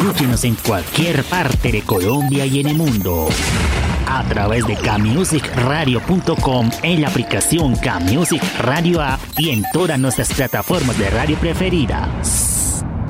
Escúchenos en cualquier parte de Colombia y en el mundo. A través de kmusicradio.com, en la aplicación Kmusic Radio App y en todas nuestras plataformas de radio preferidas.